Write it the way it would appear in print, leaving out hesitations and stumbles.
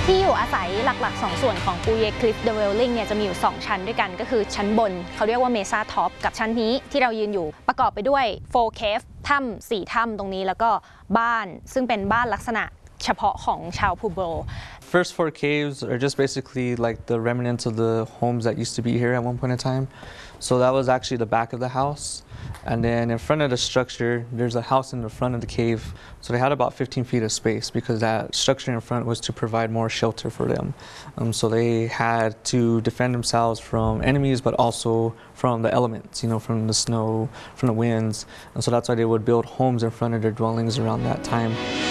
ที่อยู่อาศัยหลักๆ2ส่วนของปูเยคลิฟเดเวลลิงเนี่ยจะมีอยู่2ชั้นด้วยกันก็คือชั้นบนเขาเรียกว่าเมซ่าท็อปกับชั้นนี้ที่เรายืนอยู่ประกอบไปด้วย4 cave ถ้ำ4ถ้ำตรงนี้แล้วก็บ้านซึ่งเป็นบ้านลักษณะเฉพาะของชาวพูโบ First 4 caves are just basically like the remnants of the homes that used to be here at one point in time. So that was actually the back of the house. And then in front of the structure, there's a house in the front of the cave. So they had about 15 feet of space because that structure in front was to provide more shelter for them. So they had to defend themselves from enemies, but also from the elements, from the snow, from the winds. And so that's why they would build homes in front of their dwellings around that time.